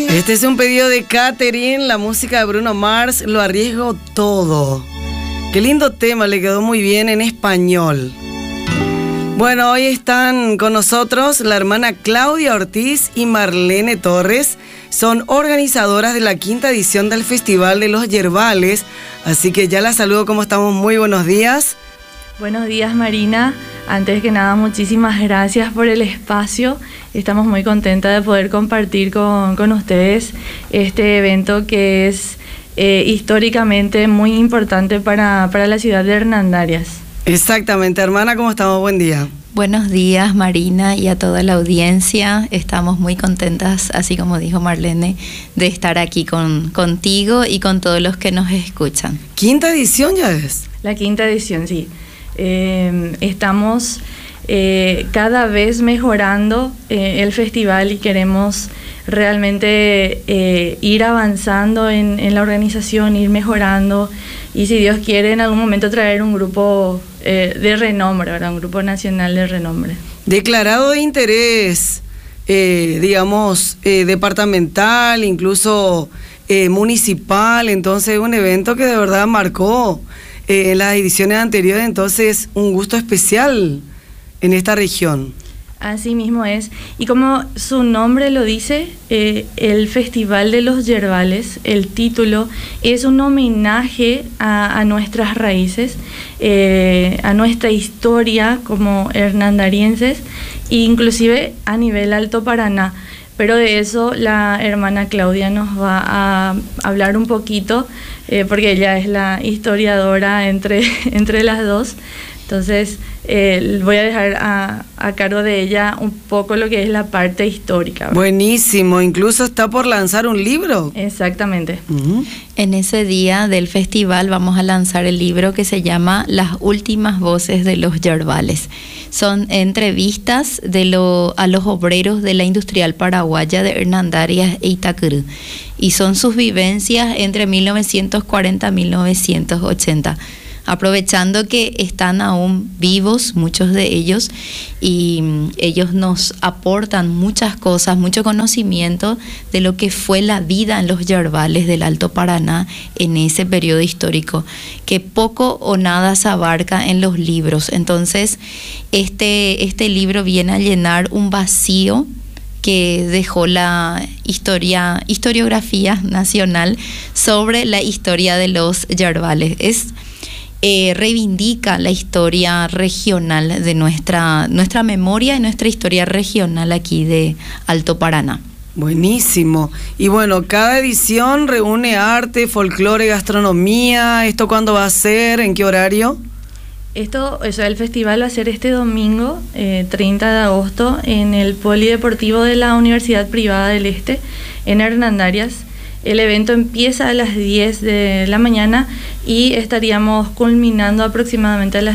Este es un pedido de Catherine, la música de Bruno Mars, Lo arriesgo todo. Qué lindo tema, le quedó muy bien en español. Bueno, hoy están con nosotros la hermana Claudia Ortiz y Marlene Torres. Son organizadoras de la 5ª edición del Festival de los Yerbales. Así que ya las saludo, ¿cómo estamos? Muy buenos días. Buenos días, Marina. Antes que nada, muchísimas gracias por el espacio. Estamos muy contentas de poder compartir con ustedes este evento que es históricamente muy importante para la ciudad de Hernandarias. Exactamente, hermana, ¿cómo estamos? Buen día. Buenos días, Marina, y a toda la audiencia. Estamos muy contentas, así como dijo Marlene, de estar aquí contigo y con todos los que nos escuchan. ¿5ª edición ya es? La 5ª edición, sí. Estamos cada vez mejorando el festival y queremos realmente ir avanzando en la organización, ir mejorando y, si Dios quiere, en algún momento traer un grupo de renombre, ¿verdad? Un grupo nacional de renombre. Declarado de interés, digamos, departamental, incluso municipal, entonces un evento que de verdad marcó en las ediciones anteriores, entonces un gusto especial en esta región. Así mismo es, y como su nombre lo dice, el Festival de los Yerbales, el título es un homenaje a nuestras raíces, a nuestra historia como hernandarienses, e inclusive a nivel Alto Paraná. Pero de eso la hermana Claudia nos va a hablar un poquito, porque ella es la historiadora entre las dos. Entonces voy a dejar a cargo de ella un poco lo que es la parte histórica, ¿verdad? Buenísimo, incluso está por lanzar un libro. Exactamente. En ese día del festival vamos a lanzar el libro que se llama Las últimas voces de los Yerbales. Son entrevistas a los obreros de la industrial paraguaya de Hernandarias e Itacurú, y son sus vivencias entre 1940 y 1980. Aprovechando que están aún vivos muchos de ellos, y ellos nos aportan muchas cosas, mucho conocimiento de lo que fue la vida en los yerbales del Alto Paraná en ese periodo histórico, que poco o nada se abarca en los libros. Entonces este libro viene a llenar un vacío que dejó la historiografía nacional sobre la historia de los yerbales. Reivindica la historia regional de nuestra memoria y nuestra historia regional aquí de Alto Paraná. Buenísimo. Y bueno, cada edición reúne arte, folclore, gastronomía. ¿Esto cuándo va a ser? ¿En qué horario? El festival va a ser este domingo, 30 de agosto, en el Polideportivo de la Universidad Privada del Este, en Hernandarias. El evento empieza a las 10 de la mañana y estaríamos culminando aproximadamente a las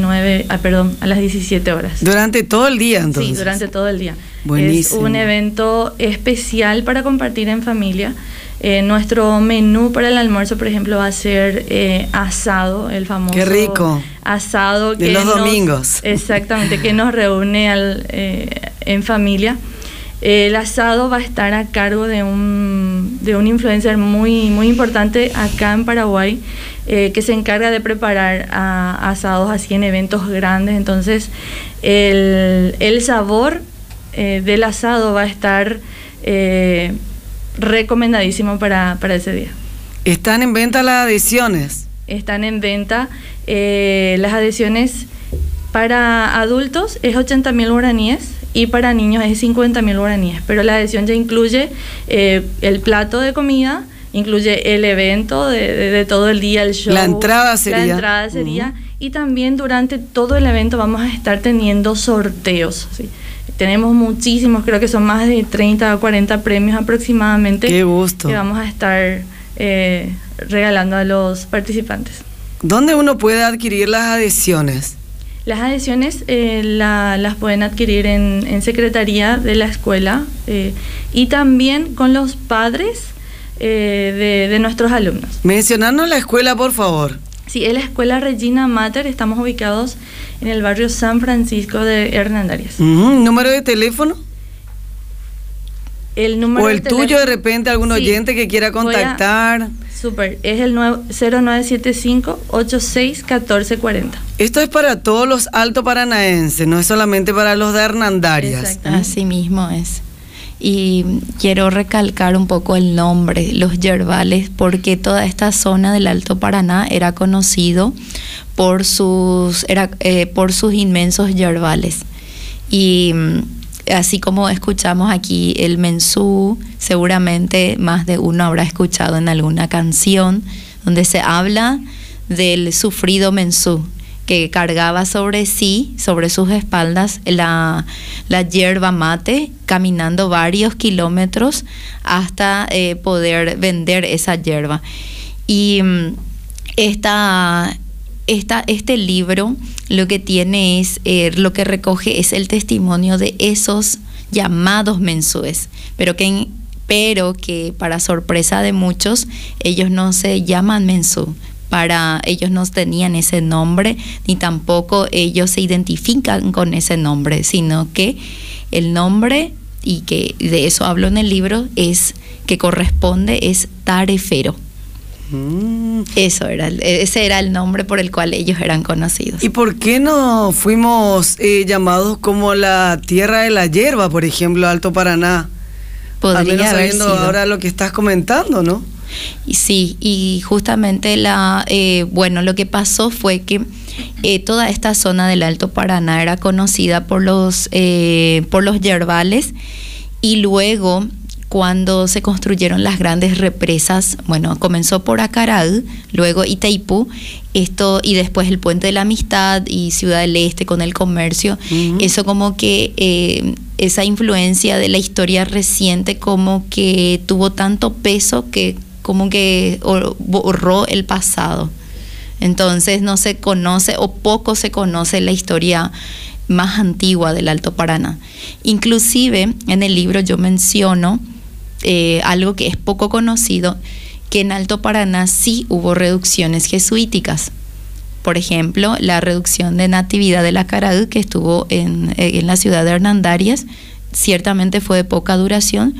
17 horas. ¿Durante todo el día, entonces? Sí, durante todo el día. Buenísimo. Es un evento especial para compartir en familia. Nuestro menú para el almuerzo, por ejemplo, va a ser asado, el famoso... ¡Qué rico! Asado de los domingos. Exactamente, que nos reúne en familia. El asado va a estar a cargo de un influencer muy, muy importante acá en Paraguay, que se encarga de preparar asados así en eventos grandes. Entonces el sabor del asado va a estar recomendadísimo para ese día. ¿Están en venta las adhesiones? Están en venta las adhesiones. Para adultos es 80.000 guaraníes y para niños es 50.000 guaraníes, pero la adhesión ya incluye el plato de comida, incluye el evento de todo el día, el show. La entrada sería. Y también durante todo el evento vamos a estar teniendo sorteos, ¿sí? Tenemos muchísimos, creo que son más de 30 o 40 premios aproximadamente. ¡Qué gusto! Que vamos a estar regalando a los participantes. ¿Dónde uno puede adquirir las adhesiones? Las adhesiones las pueden adquirir en Secretaría de la Escuela y también con los padres de nuestros alumnos. Mencionarnos la escuela, por favor. Sí, es la Escuela Regina Mater. Estamos ubicados en el barrio San Francisco de Hernandarias. ¿Número de teléfono? el número o el de tuyo teléfono, de repente, algún oyente que quiera contactar. Súper, es el 0975-861440. Esto es para todos los alto paranaenses, no es solamente para los de Hernandarias. Así mismo es. Y quiero recalcar un poco el nombre, los yerbales, porque toda esta zona del Alto Paraná era conocido por sus inmensos yerbales. Y así como escuchamos aquí el mensú, seguramente más de uno habrá escuchado en alguna canción donde se habla del sufrido mensú, que cargaba sobre sí, sobre sus espaldas, la yerba mate, caminando varios kilómetros hasta poder vender esa yerba. Y este libro lo que tiene es, lo que recoge es el testimonio de esos llamados mensúes, pero que para sorpresa de muchos, ellos no se llaman mensú. Para ellos no tenían ese nombre, ni tampoco ellos se identifican con ese nombre, sino que el nombre, y que de eso hablo en el libro, es que corresponde es tarefero. Ese era el nombre por el cual ellos eran conocidos. ¿Y por qué no fuimos llamados como la tierra de la hierba, por ejemplo, Alto Paraná? Podría al menos haber sabiendo sido. ahora lo que estás comentando, ¿no? Sí, y justamente lo que pasó fue que toda esta zona del Alto Paraná era conocida por los yerbales, y luego cuando se construyeron las grandes represas, comenzó por Acaraú, luego Itaipú, y después el Puente de la Amistad y Ciudad del Este con el comercio, eso como que esa influencia de la historia reciente como que tuvo tanto peso que como que borró el pasado. Entonces no se conoce o poco se conoce la historia más antigua del Alto Paraná. Inclusive en el libro yo menciono algo que es poco conocido, que en Alto Paraná sí hubo reducciones jesuíticas. Por ejemplo, la reducción de Natividad de la Acaraú, que estuvo en la ciudad de Hernandarias, ciertamente fue de poca duración,